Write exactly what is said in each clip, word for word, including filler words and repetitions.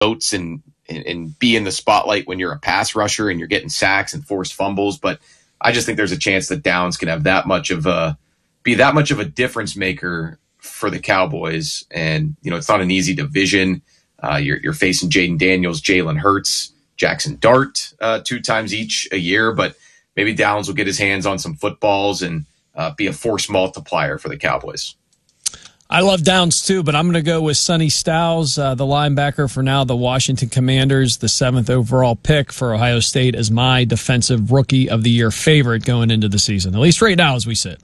votes and, and and be in the spotlight when you're a pass rusher and you're getting sacks and forced fumbles. But I just think there's a chance that Downs can have that much of a be that much of a difference maker for the Cowboys. And you know, it's not an easy division. Uh, you're you're facing Jaden Daniels, Jalen Hurts, Jackson Dart uh, two times each a year, but maybe Downs will get his hands on some footballs and uh, be a force multiplier for the Cowboys. I love Downs too, but I'm going to go with Sonny Styles, uh, the linebacker for now the Washington Commanders, the seventh overall pick for Ohio State, as my defensive rookie of the year favorite going into the season, at least right now as we sit.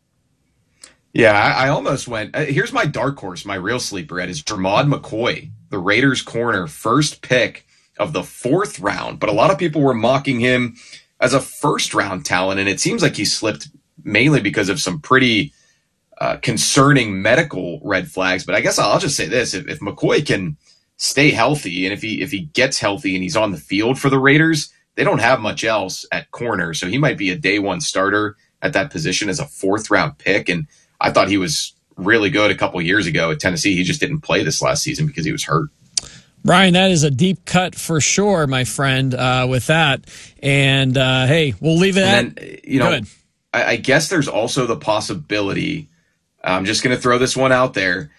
Yeah, I, I almost went. Uh, here's my dark horse, my real sleeper, Ed, is Jermod McCoy, the Raiders corner, first pick of the fourth round. But a lot of people were mocking him as a first round talent, and it seems like he slipped mainly because of some pretty uh, concerning medical red flags. But I guess I'll just say this: if, if McCoy can stay healthy, and if he if he gets healthy and he's on the field for the Raiders, they don't have much else at corner, so he might be a day one starter at that position as a fourth round pick. And I thought he was really good a couple years ago at Tennessee. He just didn't play this last season because he was hurt. Brian, that is a deep cut for sure, my friend, uh, with that. And, uh, hey, we'll leave it and at then, you know, I, I guess there's also the possibility, I'm just going to throw this one out there,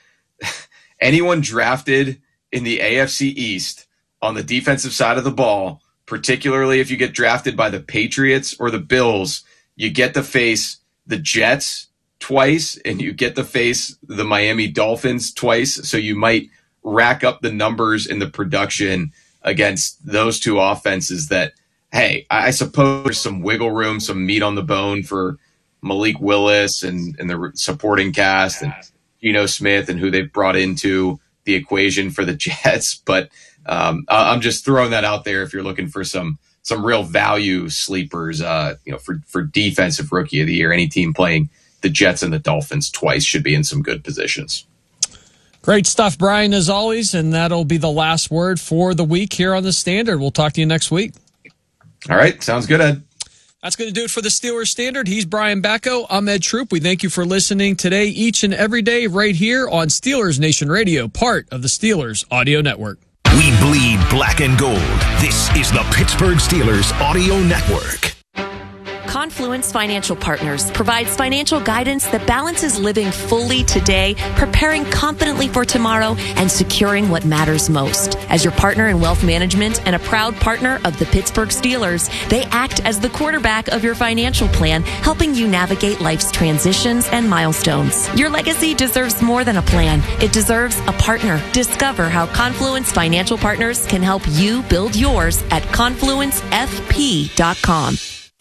anyone drafted in the A F C East on the defensive side of the ball, particularly if you get drafted by the Patriots or the Bills, you get to face the Jets twice, and you get to face the Miami Dolphins twice. So you might rack up the numbers in the production against those two offenses that, hey, I suppose there's some wiggle room, some meat on the bone for Malik Willis and, and the supporting cast and Geno Smith and who they've brought into the equation for the Jets. But um, I'm just throwing that out there if you're looking for some some real value sleepers, uh, you know, for, for defensive rookie of the year. Any team playing the Jets and the Dolphins twice should be in some good positions. Great stuff, Brian, as always, and that'll be the last word for the week here on The Standard. We'll talk to you next week. All right. Sounds good, Ed. That's going to do it for the Steelers Standard. He's Brian Bacco. I'm Ed Troop. We thank you for listening today, each and every day, right here on Steelers Nation Radio, part of the Steelers Audio Network. We bleed black and gold. This is the Pittsburgh Steelers Audio Network. Confluence Financial Partners provides financial guidance that balances living fully today, preparing confidently for tomorrow, and securing what matters most. As your partner in wealth management and a proud partner of the Pittsburgh Steelers, they act as the quarterback of your financial plan, helping you navigate life's transitions and milestones. Your legacy deserves more than a plan. It deserves a partner. Discover how Confluence Financial Partners can help you build yours at confluence f p dot com.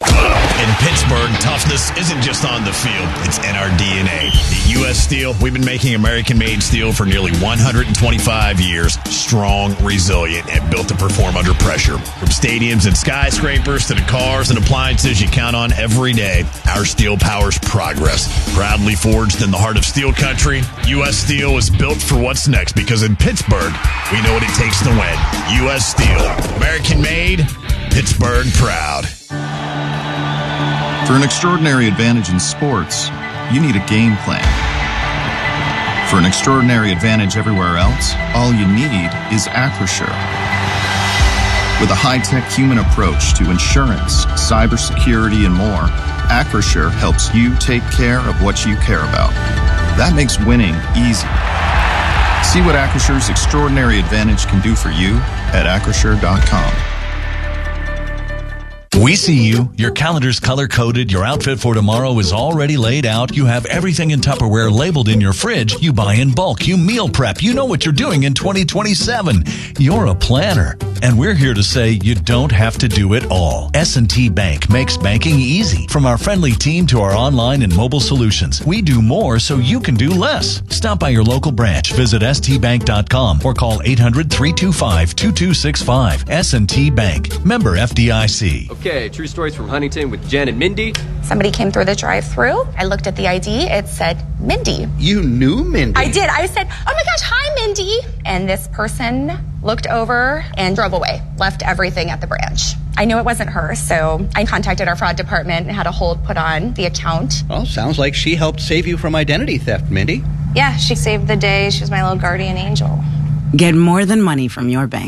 In Pittsburgh, toughness isn't just on the field, it's in our D N A. At U S Steel, we've been making American-made steel for nearly one hundred twenty-five years. Strong, resilient, and built to perform under pressure. From stadiums and skyscrapers to the cars and appliances you count on every day, our steel powers progress. Proudly forged in the heart of steel country, U S Steel is built for what's next because in Pittsburgh, we know what it takes to win. U S Steel, American-made, Pittsburgh proud. For an extraordinary advantage in sports, you need a game plan. For an extraordinary advantage everywhere else, all you need is Acrisure. With a high-tech human approach to insurance, cybersecurity, and more, Acrisure helps you take care of what you care about. That makes winning easy. See what Acrisure's extraordinary advantage can do for you at acrisure dot com. We see you. Your calendar's color-coded. Your outfit for tomorrow is already laid out. You have everything in Tupperware labeled in your fridge. You buy in bulk. You meal prep. You know what you're doing in twenty twenty-seven. You're a planner. And we're here to say you don't have to do it all. S and T Bank makes banking easy. From our friendly team to our online and mobile solutions, we do more so you can do less. Stop by your local branch. Visit s t bank dot com or call eight hundred, three two five, two two six five. S and T Bank. Member F D I C. Okay, true stories from Huntington with Jen and Mindy. Somebody came through the drive-thru. I looked at the I D. It said Mindy. You knew Mindy? I did. I said, oh my gosh, hi, Mindy. And this person looked over and drove away, left everything at the branch. I knew it wasn't her, so I contacted our fraud department and had a hold put on the account. Well, sounds like she helped save you from identity theft, Mindy. Yeah, she saved the day. She was my little guardian angel. Get more than money from your bank.